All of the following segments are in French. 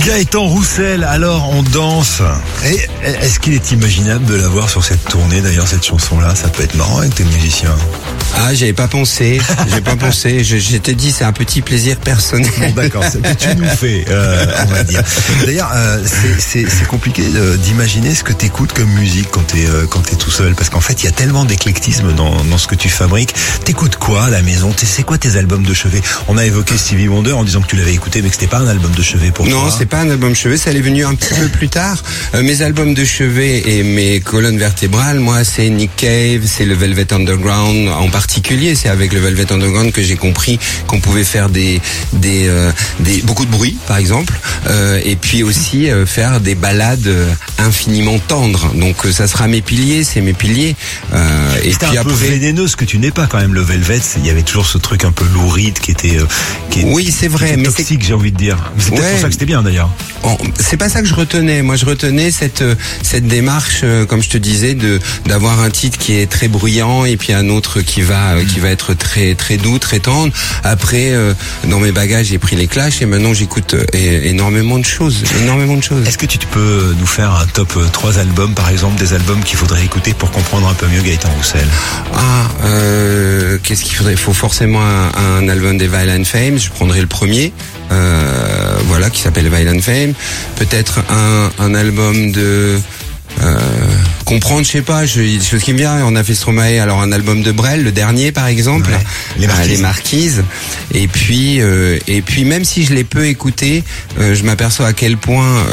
Gaëtan Roussel, alors on danse. Et est-ce qu'il est imaginable de l'avoir sur cette tournée, d'ailleurs, cette chanson-là? Ça peut être marrant avec tes musiciens. Ah, j'avais pas pensé. Je t'ai dit, c'est un petit plaisir personnel. Bon, d'accord, c'est que tu nous fais, on va dire. D'ailleurs, c'est compliqué d'imaginer ce que t'écoutes comme musique quand t'es tout seul, parce qu'en fait, il y a tellement d'éclectisme dans ce que tu fabriques. T'écoutes quoi à la maison? C'est quoi tes albums de chevet? On a évoqué Stevie Wonder en disant que tu l'avais écouté, mais que c'était pas un album de chevet pour toi. Non, c'est pas un album chevet, ça allait venu un petit peu plus tard. Mes albums de chevet et mes colonnes vertébrales, moi, c'est Nick Cave, c'est le Velvet Underground en particulier. C'est avec le Velvet Underground que j'ai compris qu'on pouvait faire beaucoup de bruit, par exemple, et puis aussi faire des ballades infiniment tendres. Donc ça sera mes piliers, c'est mes piliers. Et c'était un peu vénéneux, ce que tu n'es pas quand même. Le Velvet, il y avait toujours ce truc un peu louride qui était oui, c'est vrai, mais toxique, j'ai envie de dire. Mais c'est peut-être pour ça que c'était bien d'ailleurs. C'est pas ça que je retenais. Moi, je retenais cette démarche, comme je te disais, d'avoir un titre qui est très bruyant et puis un autre qui va être très très doux, très tendre. Après, dans mes bagages, j'ai pris les Clash et maintenant j'écoute énormément de choses. Est-ce que tu peux nous faire un top 3 albums, par exemple, des albums qu'il faudrait écouter pour comprendre un peu mieux Gaëtan Roussel? Qu'est-ce qu'il faudrait? Il faut forcément un album des Violent Femmes. Je prendrai le premier. Voilà, qui s'appelle Violent Fame. Peut-être un album de comprendre, je sais pas, des choses qui me viennent. On a fait Stromae, alors un album de Brel, le dernier par exemple, ouais, les Marquises. Et puis même si je l'ai peu écouté, je m'aperçois à quel point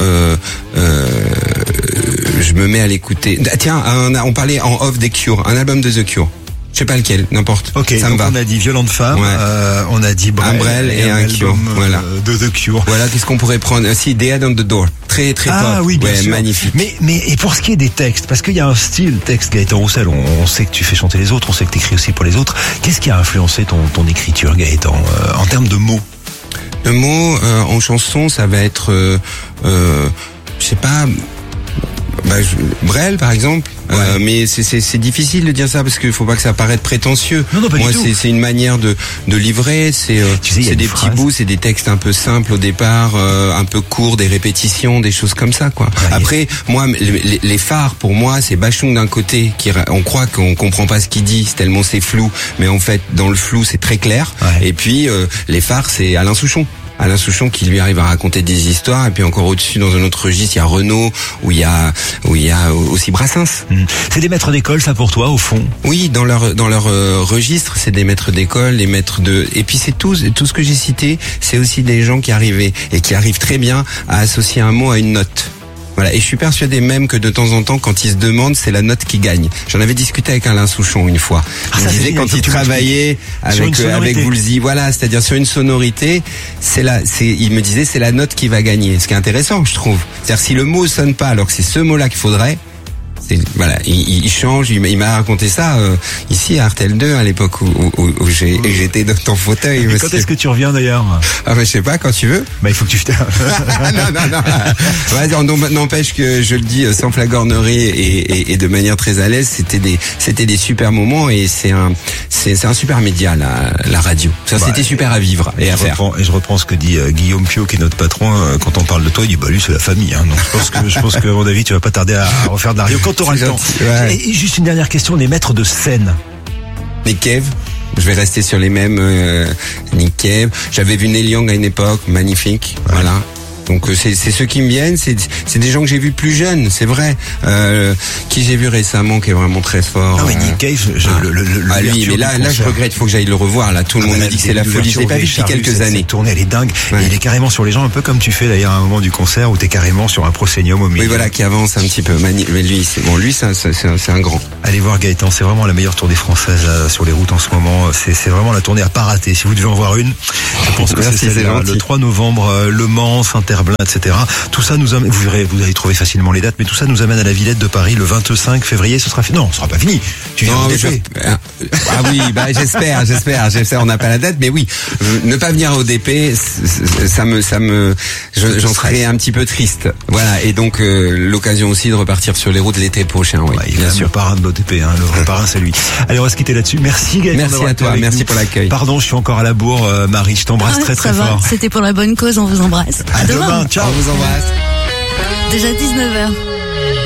je me mets à l'écouter. Tiens, on parlait en off des Cure, un album de The Cure. Je sais pas lequel, n'importe. Ok, ça donc me va. On a dit Violente Femme, ouais. On a dit Brel et un Cure, voilà. De The Cure. Voilà, qu'est-ce qu'on pourrait prendre? Si, The Head on the Door. Très pop. Oui, bien sûr. Magnifique. Mais et pour ce qui est des textes, parce qu'il y a un style texte, Gaëtan Roussel, on sait que tu fais chanter les autres, on sait que tu écris aussi pour les autres. Qu'est-ce qui a influencé ton écriture, Gaëtan, en termes de mots? De mots en chanson, ça va être je sais pas, Brel par exemple. Ouais. Mais c'est difficile de dire ça parce qu'il faut pas que ça paraisse prétentieux. Non, pas moi, du tout. C'est une manière de livrer. C'est des petits bouts, c'est des textes un peu simples au départ, un peu courts, des répétitions, des choses comme ça, quoi. Ouais. Après, moi, les phares pour moi, c'est Bachung d'un côté on croit qu'on comprend pas ce qu'il dit, tellement c'est flou, mais en fait, dans le flou, c'est très clair. Ouais. Et puis les phares, c'est Alain Souchon qui lui arrive à raconter des histoires, et puis encore au-dessus dans un autre registre il y a Renaud où il y a aussi Brassens. C'est des maîtres d'école, ça, pour toi, au fond? Oui, dans leur registre, c'est des maîtres d'école, et puis c'est tout ce que j'ai cité, c'est aussi des gens qui arrivent très bien à associer un mot à une note. Voilà, et je suis persuadé même que de temps en temps, quand il se demande, c'est la note qui gagne. J'en avais discuté avec Alain Souchon une fois. Il me disait quand il travaillait avec Woolsey, voilà, c'est-à-dire sur une sonorité, il me disait c'est la note qui va gagner. Ce qui est intéressant, je trouve. C'est-à-dire si le mot sonne pas alors que c'est ce mot-là qu'il faudrait, voilà, il change. Il m'a raconté ça ici à Artel 2 à l'époque où j'étais dans ton fauteuil. Mais quand est-ce que tu reviens d'ailleurs? Je sais pas, quand tu veux. Il faut que tu non. N'empêche que je le dis sans flagornerie et de manière très à l'aise. C'était des super moments et c'est un super média la radio. Ça c'était super à vivre et à faire. Et je reprends ce que dit Guillaume Piot, qui est notre patron. Quand on parle de toi, il dit lui c'est la famille. Donc je pense que à mon avis tu vas pas tarder à refaire de la radio quand tu auras le temps. Ouais. Et juste une dernière question, les maîtres de scène. Nick Cave. Je vais rester sur les mêmes. Nick Cave. J'avais vu Neil Young à une époque, magnifique. Ouais. Voilà. Donc c'est ceux qui me viennent, c'est des gens que j'ai vus plus jeunes, c'est vrai. Qui j'ai vu récemment, qui est vraiment très fort. Ah oui, Nick Cave, lui, mais là je regrette, il faut que j'aille le revoir. Là, tout le monde me dit que c'est la folie. Je l'ai pas vu depuis quelques années. Cette tournée, elle est dingue. Ouais. Et il est carrément sur les gens, un peu comme tu fais d'ailleurs à un moment du concert où t'es carrément sur un proscenium au milieu. Oui, voilà, qui avance un petit peu. Mais lui, c'est un grand. Allez voir Gaëtan, c'est vraiment la meilleure tournée française sur les routes en ce moment. C'est vraiment la tournée à pas rater. Si vous devez en voir une, je pense que c'est celle-là. Le 3 novembre, Le Mans, Saint-Herblain, etc. Tout ça nous amène, vous allez trouver facilement les dates, mais tout ça nous amène à la Villette de Paris le 25 février. Ce sera fini. Non, ce sera pas fini. Tu viens de DP. Ah oui, j'espère. On n'a pas la date, mais oui. Ne pas venir au DP, j'en serais un petit peu triste. Voilà. Et donc, l'occasion aussi de repartir sur les routes l'été prochain, oui. Bien sûr. Le parrain de l'ODP, le vrai parrain, c'est lui. Allez, on va se quitter là-dessus. Merci Gaëtan. Merci à toi. Merci pour l'accueil. Pardon, je suis encore à la bourre, Marie. Je t'embrasse très fort. C'était pour la bonne cause. On vous embrasse. À demain. demain. Ciao. On vous embrasse. Déjà 19h.